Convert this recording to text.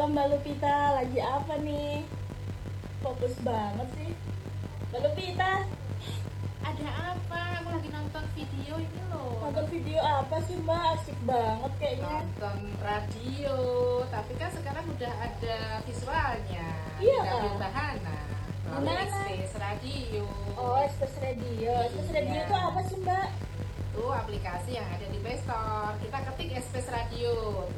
Mbak Lupita, lagi apa nih? Fokus banget sih. Mbak Lupita, Ada apa? Aku lagi nonton video ini loh. nonton video apa sih Mbak? Asik banget kayaknya. Nonton radio, tapi kan sekarang udah ada visualnya. Iya, Tinggal Kak. Bahana. Melalui Gimana? Express Radio. Oh, Express Radio. Express Radio Iya. itu apa sih Mbak? Itu aplikasi yang ada di Play Store. Kita ketik Express Radio.